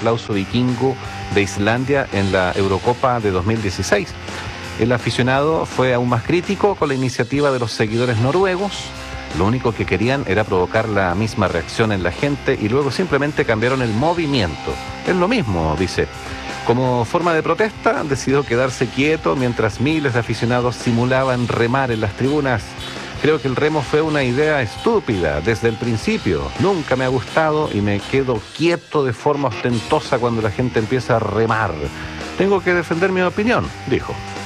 aplauso vikingo de Islandia en la Eurocopa de 2016. El aficionado fue aún más crítico con la iniciativa de los seguidores noruegos. Lo único que querían era provocar la misma reacción en la gente y luego simplemente cambiaron el movimiento. Es lo mismo, dice. Como forma de protesta, decidió quedarse quieto mientras miles de aficionados simulaban remar en las tribunas. Creo que el remo fue una idea estúpida desde el principio. Nunca me ha gustado y me quedo quieto de forma ostentosa cuando la gente empieza a remar. Tengo que defender mi opinión, dijo.